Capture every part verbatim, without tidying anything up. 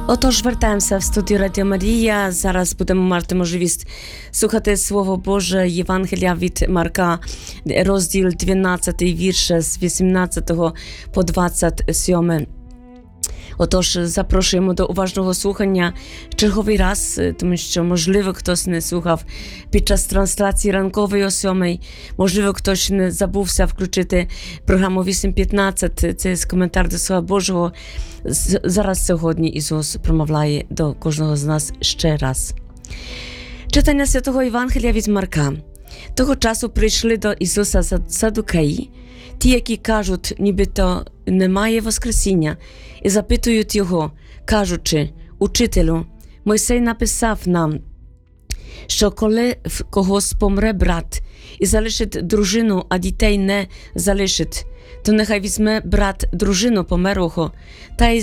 Отож, вертаємося в студію Радіо Марія. Зараз будемо мати можливість слухати Слово Боже Євангелія від Марка, розділ дванадцятий, вірше з вісімнадцятого по двадцять сьомий. Отож, запрошуємо до уважного слухання черговий раз, тому що, можливо, хтось не слухав під час трансляції ранкової о сьомій, можливо, хтось не забувся включити програму вісім п'ятнадцять, це коментар до Слова Божого. Зараз сьогодні Ісус промовляє до кожного з нас ще раз. Читання Святого Євангелія від Марка. Того часу прийшли до Ісуса садукеї, ті, які кажуть, нібито немає воскресіння, і запитують його, кажучи, «Учителю, Мойсей написав нам, що коли в когось помре брат і залишить дружину, а дітей не залишить, то нехай візьме брат дружину померлого та й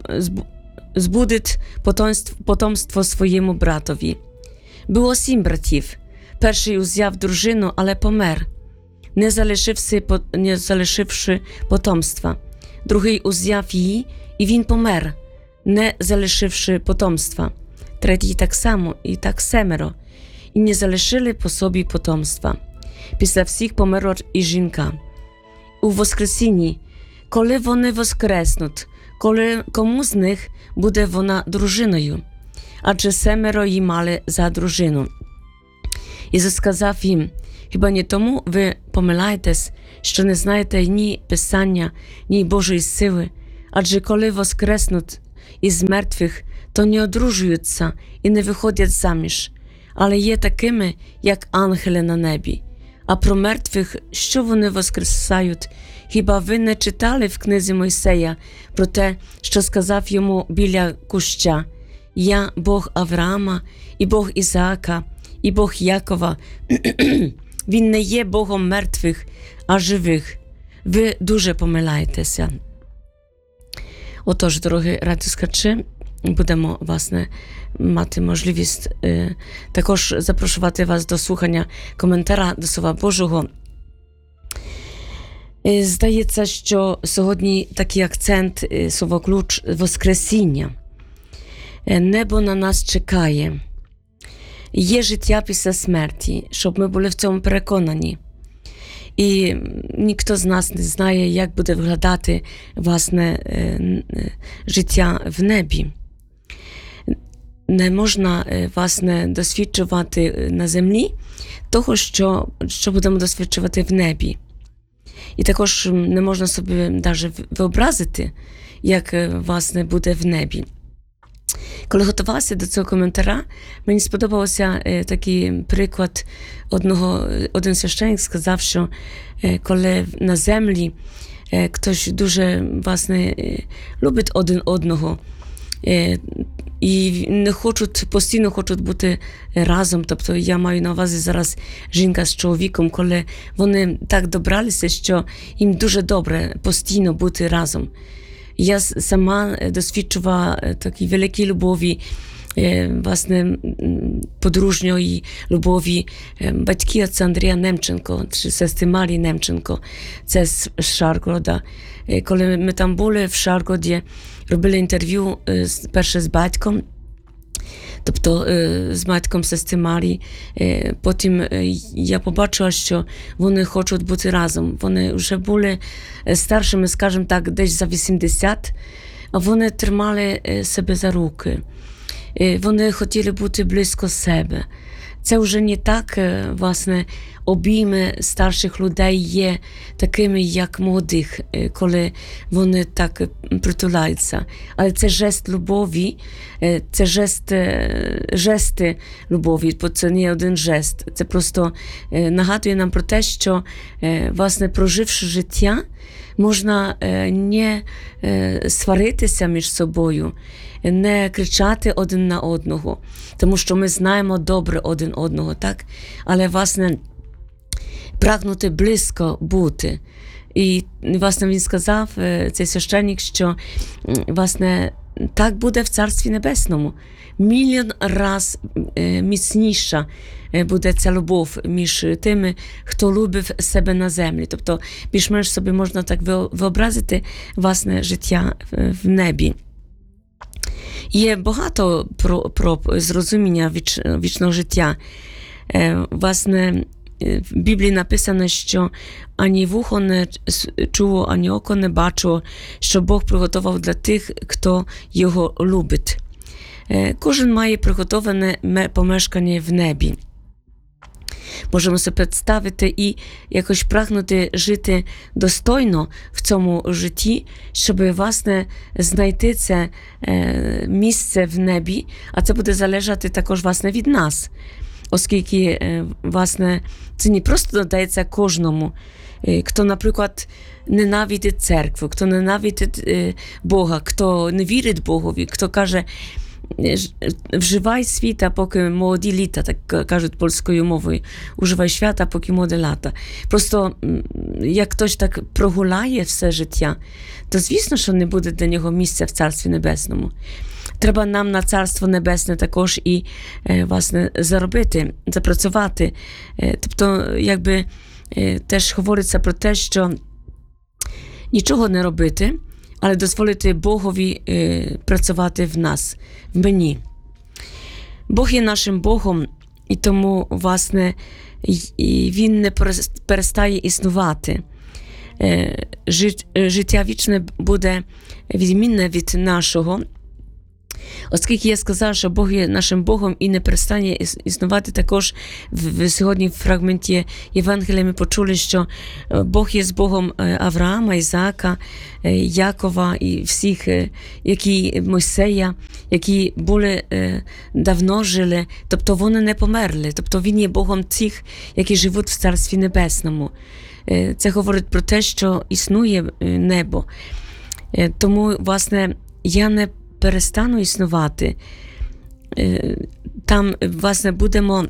збудить потомство своєму братові. Було сім братів. Перший узяв дружину, але помер, не залишивши, не залишивши потомства. Другий узяв її, і він помер, не залишивши потомства. Третій так само, і так семеро, і не залишили по собі потомства. Після всіх померла і жінка. У воскресінні, коли вони воскреснуть, коли кому з них буде вона дружиною? Адже семеро її мали за дружину. Ісус сказав їм, хіба не тому ви помиляєтесь, що не знаєте ні Писання, ні Божої сили? Адже коли воскреснуть із мертвих, то не одружуються і не виходять заміж, але є такими, як ангели на небі. А про мертвих, що вони воскресають? Хіба ви не читали в книзі Мойсея про те, що сказав йому біля куща? Я Бог Авраама, і Бог Ісаака, і Бог Якова. Він не є Богом мертвих, а живих. Ви дуже помиляєтеся. Отож, дорогі радіослухачі, будемо, власне, мати можливість е, також запрошувати вас до слухання коментара до Слова Божого. Е, здається, що сьогодні такий акцент, е, слово-ключ Воскресіння. Е, небо на нас чекає. Є життя після смерті, щоб ми були в цьому переконані. І ніхто з нас не знає, як буде виглядати, власне, життя в небі. Не можна, власне, досвідчувати на землі того, що, що будемо досвідчувати в небі. І також не можна собі навіть виобразити, як, власне, буде в небі. Коли готувалася до цього коментаря, мені сподобався е, такий приклад одного, один священник сказав, що е, коли на землі е, хтось дуже, власне, е, любить один одного е, і не хочуть, постійно хочуть бути разом, тобто я маю на увазі зараз жінка з чоловіком, коли вони так добралися, що їм дуже добре постійно бути разом. Я сама досвідчувала такій великій любові, власне, подружньої любові батьки отця Андрія Немченко, чи сестри Марії Немченко, це з Шаргорода. Коли ми там були в Шаргороді, робили інтерв'ю перше з батьком, тобто з батьком сестри Марії. Потім я побачила, що вони хочуть бути разом. Вони вже були старшими, скажімо так, десь за вісімдесят, а вони тримали себе за руки. Вони хотіли бути близько себе. Це вже не так, власне, обійми старших людей є такими, як молодих, коли вони так притуляються. Але це жест любові, це жест, жести любові, бо це не один жест. Це просто нагадує нам про те, що, власне, проживши життя, можна не сваритися між собою, не кричати один на одного, тому що ми знаємо добре один одного, так? Але, власне, прагнути близько бути. І, власне, він сказав, цей священник, що, власне, так буде в Царстві Небесному. Мільйон раз міцніша буде ця любов між тими, хто любив себе на землі. Тобто, більш-менш собі можна так виобразити, власне, життя в небі. Є багато про, про зрозуміння віч, вічного життя. Е, власне, в Біблії написано, що ані вухо не чуло, ані око не бачило, що Бог приготував для тих, хто його любить. Е, кожен має приготоване помешкання в небі. Можемо себе представити і якось прагнути жити достойно в цьому житті, щоб, власне, знайти це е, місце в небі, а це буде залежати також, власне, від нас. Оскільки, е, власне, це не просто надається кожному, е, хто, наприклад, ненавидить церкву, хто ненавидить е, Бога, хто не вірить Богові, хто каже, вживай світа, поки молоді літа, так кажуть польською мовою. Уживай świata, поки молоді літа. Просто, як хтось так прогуляє все життя, то звісно, що не буде для нього місця в Царстві Небесному. Треба нам на Царство Небесне також і, власне, заробити, запрацювати. Тобто, якби теж говориться про те, що нічого не робити, але дозволити Богові е, працювати в нас, в мені. Бог є нашим Богом, і тому, власне, і Він не перестає існувати. Е, жит, життя вічне буде відмінне від нашого, оскільки я сказала, що Бог є нашим Богом і не перестане існувати, також в, сьогодні в фрагменті Євангелія ми почули, що Бог є з Богом Авраама, Ісаака, Якова і всіх, які Мойсея, які були давно жили, тобто вони не померли, тобто Він є Богом тих, які живуть в Царстві Небесному. Це говорить про те, що існує небо. Тому, власне, я не перестану існувати. Там, власне, будемо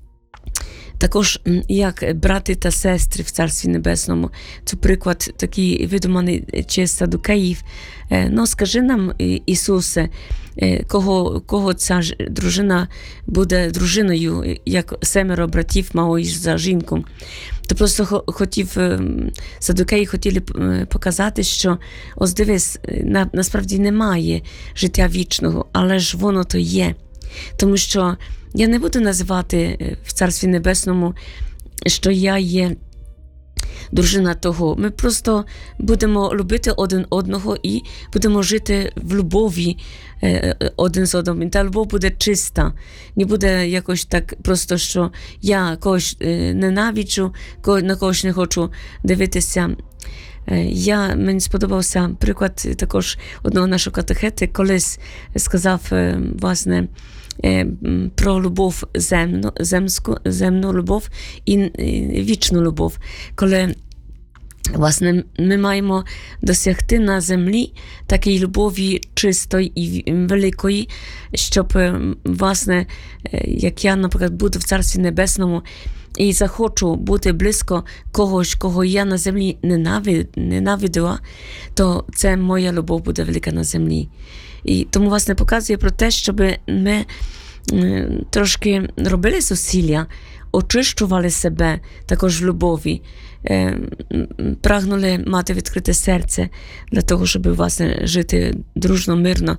також як брати та сестри в Царстві Небесному. Це приклад такий видуманий через садукеїв. Ну, скажи нам, Ісусе, кого, кого ця дружина буде дружиною, як семеро братів мало за жінку. То просто хотів, садукеї хотіли показати, що ось дивись, на, насправді немає життя вічного, але ж воно то є. Тому що я не буду називати в Царстві Небесному, що я є дружина того. Ми просто будемо любити один одного і будемо жити в любові один з одним. І та любов буде чиста. Не буде якось так просто, що я когось ненавиджу, на когось не хочу дивитися. Я, мені сподобався приклад також одного нашого катехети, колись сказав, власне, про любов земну, земську, земну любов і вічну любов. Коли, власне, ми маємо досягти на землі такої любові чистої і великої, щоб, власне, як я, наприклад, буду в Царстві Небесному і захочу бути близько когось, кого я на землі ненавидила, то це моя любов буде велика на землі. І тому, власне, показує про те, щоб ми трошки робили зусилля, очищували себе також в любові, прагнули мати відкрите серце для того, щоб, власне, жити дружно, мирно.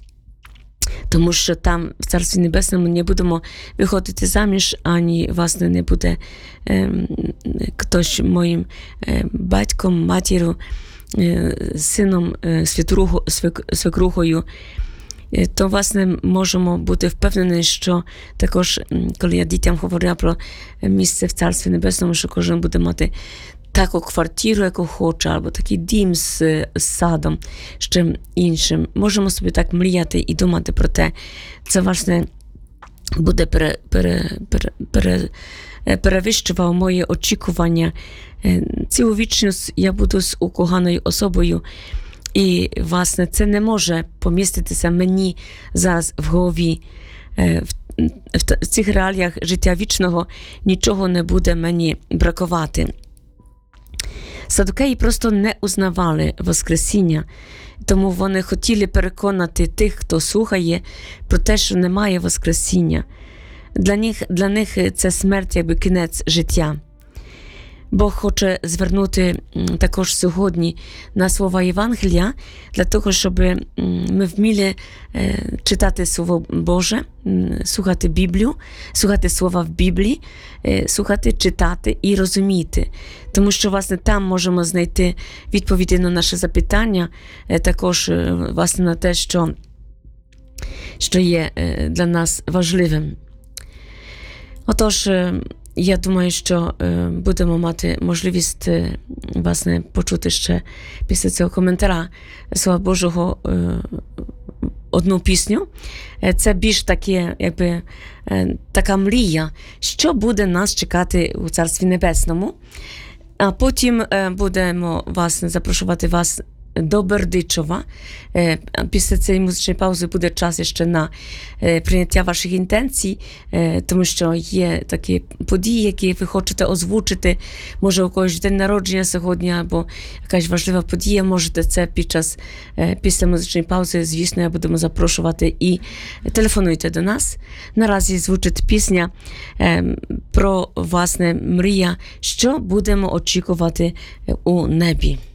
Тому що там, в Царстві Небесному, не будемо виходити заміж, ані, власне, не буде е, хтось моїм е, батьком, матір'ю, е, сином, е, свекрухою, свекрухою. То, власне, можемо бути впевнені, що також, коли я дітям говорила про місце в Царстві Небесному, що кожен буде мати таку квартиру, яку хоче, або такий дім з, з садом, з чим іншим. Можемо собі так мріяти і думати про те. Це, власне, буде пере, пере, пере, пере, перевищувало моє очікування. Цілу вічність я буду з укоханою особою. І, власне, це не може поміститися мені зараз в голові. В, в, в цих реаліях життя вічного нічого не буде мені бракувати. Садукеї просто не узнавали Воскресіння, тому вони хотіли переконати тих, хто слухає, про те, що немає Воскресіння. Для них, для них це смерть, якби кінець життя. Бог хоче звернути також сьогодні на слова Євангелія, для того, щоб ми вміли читати Слово Боже, слухати Біблію, слухати слова в Біблії, слухати, читати і розуміти. Тому що, власне, там можемо знайти відповіді на наше запитання, також, власне, на те, що, що є для нас важливим. Отож, я думаю, що е, будемо мати можливість, е, власне, почути ще після цього коментаря Слова Божого е, одну пісню. Е, це більш таке, якби, е, така мрія, що буде нас чекати у Царстві Небесному. А потім е, будемо, власне, запрошувати вас до Бердичева. Після цієї музичної паузи буде час ще на прийняття ваших інтенцій, тому що є такі події, які ви хочете озвучити. Може, у когось день народження сьогодні, або якась важлива подія. Можете це під час, після музичної паузи, звісно, я будемо запрошувати, і телефонуйте до нас. Наразі звучить пісня про, власне, мрія, що будемо очікувати у небі.